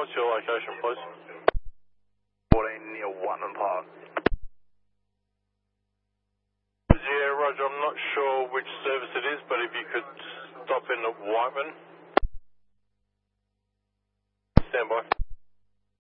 what's your location, please? 14 near Whiteman Park. Yeah, Roger, I'm not sure which service it is, but if you could stop in at Whiteman. Stand by.